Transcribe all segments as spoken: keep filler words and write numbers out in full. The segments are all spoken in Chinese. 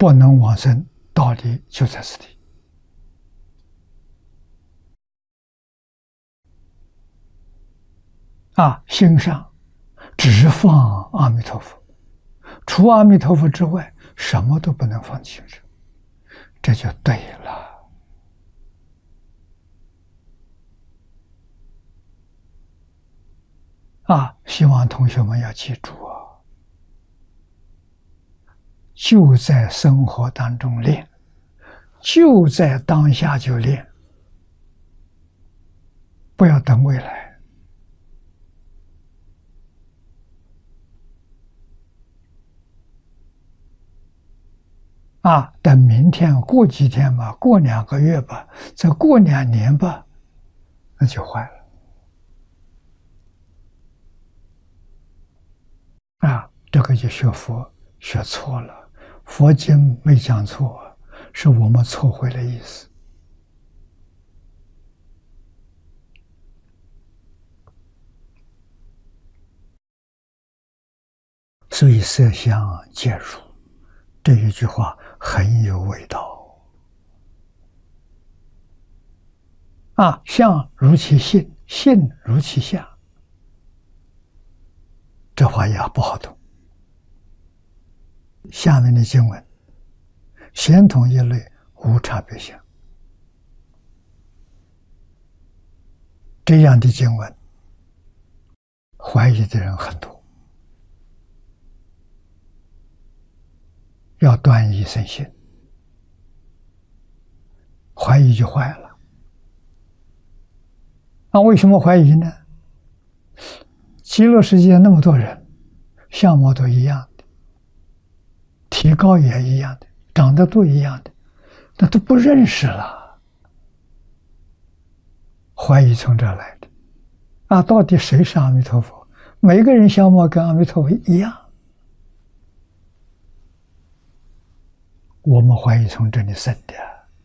不能往生，道理就在此地。啊，心上只放阿弥陀佛，除阿弥陀佛之外，什么都不能放心上，这就对了。啊，希望同学们要记住啊，就在生活当中练，就在当下就练，不要等未来。啊，等明天，过几天吧，过两个月吧，再过两年吧，那就坏了。啊，这个就学佛学错了，佛经没讲错，是我们错会了意思。所以色相皆如，这一句话很有味道。啊，相如其性，性如其相，这话也不好懂。下面的经文，显统一类，无差别相。这样的经文，怀疑的人很多，要断疑生信，怀疑就坏了。那为什么怀疑呢？极乐世界那么多人，相貌都一样的，体高也一样的，长得都一样的，那都不认识了。怀疑从这儿来的。啊，到底谁是阿弥陀佛？每个人相貌跟阿弥陀佛一样。我们怀疑从这里生的。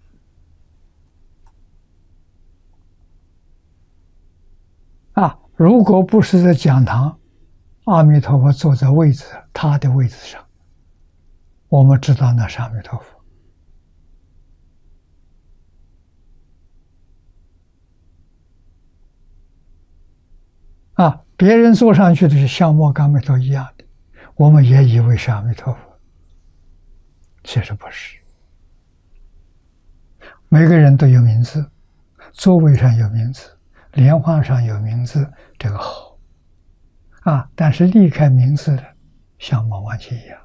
啊，如果不是在讲堂，阿弥陀佛坐在位置，他的位置上，我们知道那是阿弥陀佛。啊，别人坐上去的是相貌跟阿弥陀一样的，我们也以为是阿弥陀佛，其实不是。每个人都有名字，座位上有名字，莲花上有名字，这个好啊。但是离开名字的相貌完全一样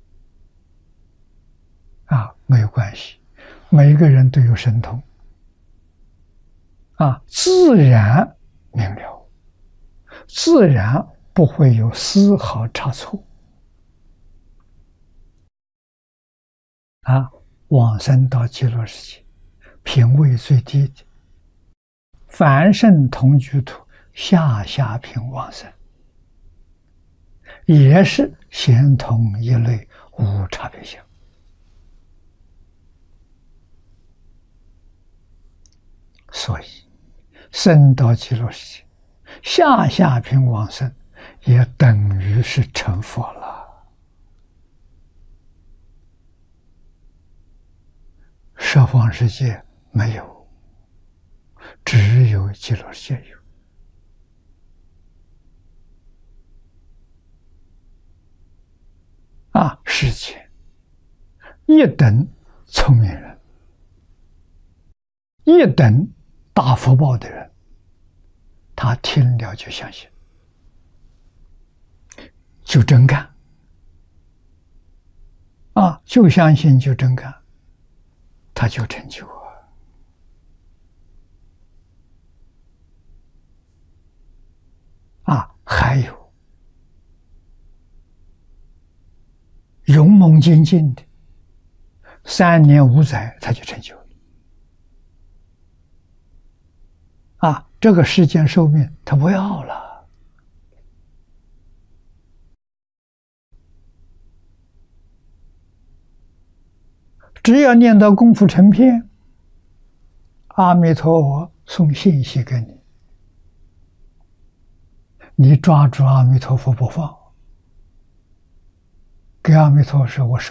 啊，没有关系。每个人都有神通啊，自然明了，自然不会有丝毫差错啊。往生到极乐世界，品位最低的凡圣同居土下下品往生，也是显统一类，无差别相。所以生到极乐世界，下下品往生，也等于是成佛了。十方世界没有，只有极乐世界有。啊，世界一等聪明人，一等大福报的人，他听了就相信，就真干啊，就相信就真干，他就成就啊。啊，还有勇猛精进的，三年五载他就成就了。啊，这个世间寿命他不要了。只要念到功夫成片，阿弥陀佛送信息给你，你抓住阿弥陀佛不放，给阿弥陀佛说：“我受。”